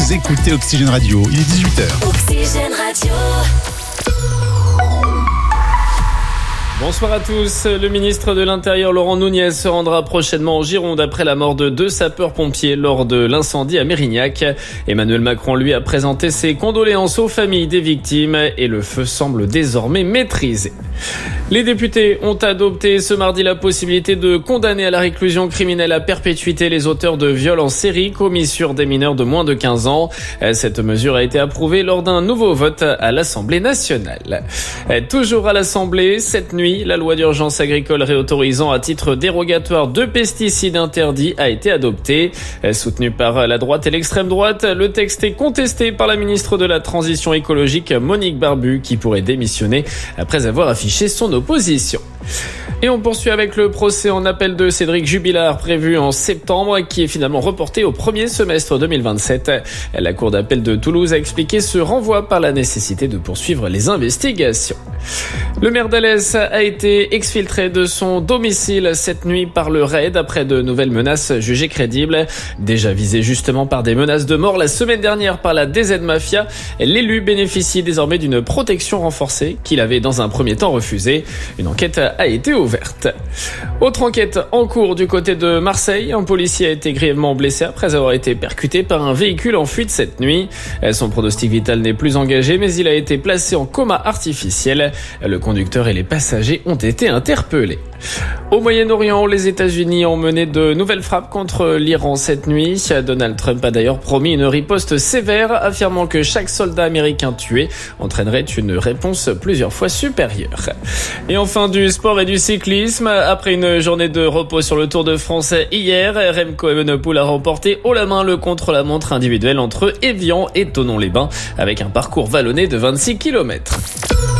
Vous écoutez Oxygène Radio, il est 18h. Oxygène Radio. Bonsoir à tous. Le ministre de l'Intérieur Laurent Nunez se rendra prochainement en Gironde après la mort de 2 sapeurs-pompiers lors de l'incendie à Mérignac. Emmanuel Macron, lui, a présenté ses condoléances aux familles des victimes et le feu semble désormais maîtrisé. Les députés ont adopté ce mardi la possibilité de condamner à la réclusion criminelle à perpétuité les auteurs de viols en série commis sur des mineurs de moins de 15 ans. Cette mesure a été approuvée lors d'un nouveau vote à l'Assemblée nationale. Toujours à l'Assemblée, cette nuit, la loi d'urgence agricole réautorisant à titre dérogatoire 2 pesticides interdits a été adoptée. Soutenu par la droite et l'extrême droite, le texte est contesté par la ministre de la Transition écologique Monique Barbu qui pourrait démissionner après avoir affiché son opposition. Et on poursuit avec le procès en appel de Cédric Jubilard prévu en septembre qui est finalement reporté au premier semestre 2027. La cour d'appel de Toulouse a expliqué ce renvoi par la nécessité de poursuivre les investigations. Le maire d'Alès a été exfiltré de son domicile cette nuit par le RAID après de nouvelles menaces jugées crédibles. Déjà visé justement par des menaces de mort la semaine dernière par la DZ Mafia, l'élu bénéficie désormais d'une protection renforcée qu'il avait dans un premier temps refusée. Une enquête a été ouverte. Autre enquête en cours du côté de Marseille. Un policier a été grièvement blessé après avoir été percuté par un véhicule en fuite cette nuit. Son pronostic vital n'est plus engagé, mais il a été placé en coma artificiel. Le conducteur et les passagers ont été interpellés. Au Moyen-Orient, les États-Unis ont mené de nouvelles frappes contre l'Iran cette nuit. Donald Trump a d'ailleurs promis une riposte sévère, affirmant que chaque soldat américain tué entraînerait une réponse plusieurs fois supérieure. Et enfin, du sport et du cyclisme. Après une journée de repos sur le Tour de France hier, Remco Evenepoel a remporté haut la main le contre-la-montre individuel entre Évian et Thonon-les-Bains avec un parcours vallonné de 26 km.